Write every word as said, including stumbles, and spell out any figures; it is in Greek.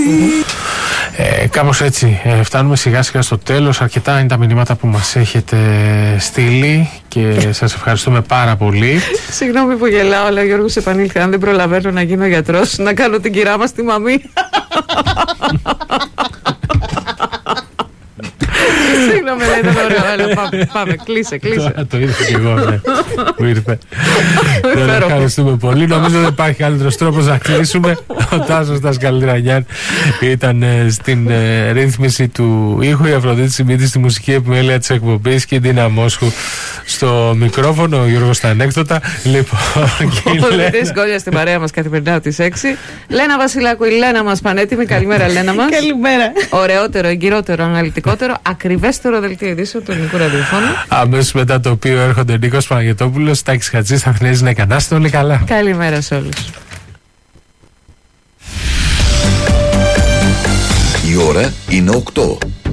Ε, κάπως έτσι ε, φτάνουμε σιγά σιγά στο τέλος. Αρκετά είναι τα μηνύματα που μας έχετε στείλει και σας ευχαριστούμε πάρα πολύ. Συγγνώμη που γελάω, αλλά ο Γιώργος επανήλθε. Αν δεν προλαβαίνω να γίνω γιατρός, να κάνω την κυρά μας τη μαμή. Συγγνώμη, δεν ήταν ωραίο. Έλα, πάμε, πάμε, κλείσε, κλείσε. Το ήρθε και εγώ, ναι. Μου ήρθε. Δεν ευχαριστούμε πολύ. Νομίζω δεν υπάρχει καλύτερος τρόπος να κλείσουμε. Ο Τάσος Δασκαλδρανιάν ήταν στην ρύθμιση του ήχου, η Αφροδίτη Σιμίτη στη μουσική επιμέλεια της εκπομπής και η Ντίνα Μόσχου στο μικρόφωνο, ο Γιώργος στα ανέκδοτα. Λοιπόν, ο Δημητρής Γκόλιας στην παρέα μας καθημερινά τις έξι. Λένα Βασιλάκου, η Λένα μας πανέτοιμη. Καλημέρα, Λένα μας. Καλημέρα. Ωραιότερο, εγκυρότερο, αναλυτικότερο, ακριβέστερο δελτίο ειδήσεων του ελληνικού ραδιοφώνου. Αμέσως μετά το οποίο έρχονται Νίκος Παναγιωτόπουλος, Τάκης Χατζής, Αθηναίζης Νεκανάς. Όλοι καλά. Καλημέρα σε όλους. Η ώρα είναι οκτώ.